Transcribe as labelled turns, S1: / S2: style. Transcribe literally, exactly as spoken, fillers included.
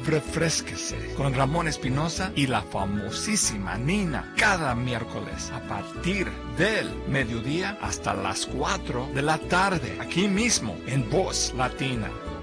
S1: refresquese con Ramón Espinosa y la famosísima Nina cada miércoles a partir del mediodía hasta las cuatro de la tarde, aquí mismo en Voz Latina.